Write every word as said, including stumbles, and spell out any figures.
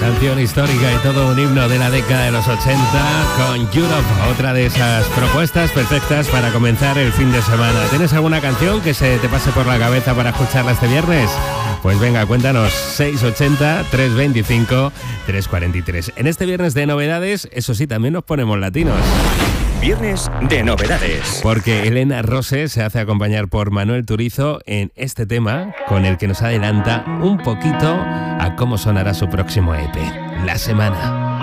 Canción histórica y todo un himno de la década de los ochenta con Europe, otra de esas propuestas perfectas para comenzar el fin de semana. ¿Tienes alguna canción que se te pase por la cabeza para escucharla este viernes? Pues venga, cuéntanos, seis ochenta, trescientos veinticinco, trescientos cuarenta y tres. En este viernes de novedades, eso sí, también nos ponemos latinos. Viernes de novedades. Porque Elena Rose se hace acompañar por Manuel Turizo en este tema con el que nos adelanta un poquito a cómo sonará su próximo E P, La Semana.